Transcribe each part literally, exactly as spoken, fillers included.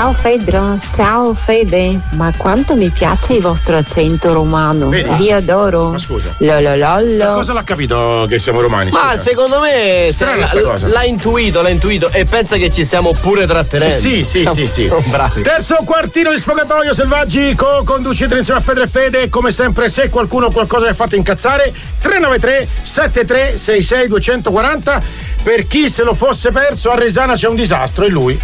Ciao Fedro, ciao Fede, ma quanto mi piace il vostro accento romano. Vedi? Vi adoro. Ma scusa. Lololollo. Ma cosa l'ha capito che siamo romani? Ma scusa? secondo me Strana sta l- cosa. l'ha intuito, l'ha intuito e pensa che ci stiamo pure trattenendo. Eh sì, sì, Siamo- sì, sì. siamo bravi. Terzo quartino di Sfogatoio Selvaggi, co-conducete insieme a Fedre e Fede. Come sempre, se qualcuno ha qualcosa che ha fatto incazzare, tre nove tre sette tre sei sei due quattro zero. Per chi se lo fosse perso, a Resana c'è un disastro, e lui?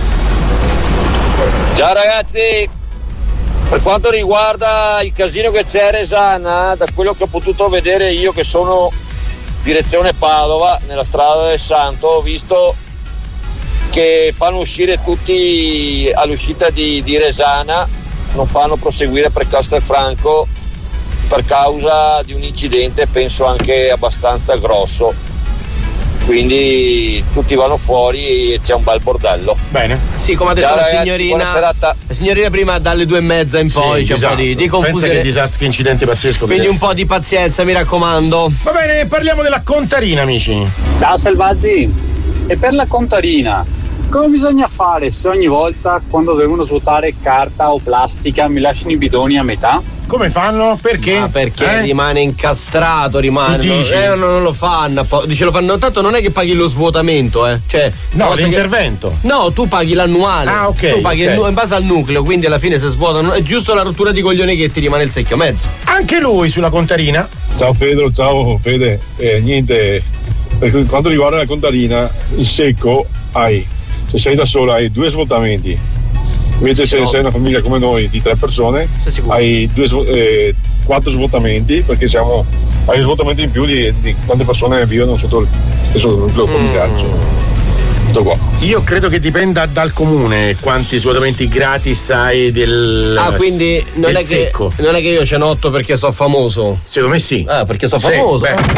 Ciao ragazzi, per quanto riguarda il casino che c'è a Resana, da quello che ho potuto vedere io che sono direzione Padova, nella strada del Santo, ho visto che fanno uscire tutti all'uscita di, di Resana, non fanno proseguire per Castelfranco per causa di un incidente, penso anche abbastanza grosso. Quindi tutti vanno fuori e c'è un bel bordello. Bene. Sì, come ha detto Ciao, la ragazzi, signorina. buona serata. La signorina prima dalle due e mezza in poi Sì, c'è un po' di, disastro. di confusione. Pensa che disastro, che incidente pazzesco. Quindi che un po' di pazienza, mi raccomando. Va bene, parliamo della Contarina, amici. Ciao Selvaggi, e per la Contarina, come bisogna fare se ogni volta quando devono svuotare carta o plastica mi lasciano i bidoni a metà? Come fanno? Perché? Ma perché Eh? rimane incastrato, rimane. Tu dici? Eh, non, non lo fanno. po- Dice lo fanno. Tanto non è che paghi lo svuotamento, eh. Cioè. una No, volta che- l'intervento. No, tu paghi l'annuale. Ah, ok, Tu paghi ok. il nu- in base al nucleo, quindi alla fine se svuotano. È giusto la rottura di coglioni che ti rimane il secchio mezzo. Anche lui sulla Contarina. Ciao Pedro, ciao Fede. Eh, niente, per quanto riguarda la Contarina, il secco hai, se sei da sola hai due svuotamenti. Invece se No. sei una famiglia come noi di tre persone, Sei sicuro? hai due, svo- eh, quattro svuotamenti, perché siamo, hai un svuotamento in più di, di quante persone vivono sotto il stesso nucleo familiare. insomma. Tutto qua. Io credo che dipenda dal comune quanti svuotamenti gratis hai del. Ah, quindi non del è, che, secco. non è che io cenotto perché sono famoso. Secondo me sì. Ah, perché sono Sì, famoso. beh.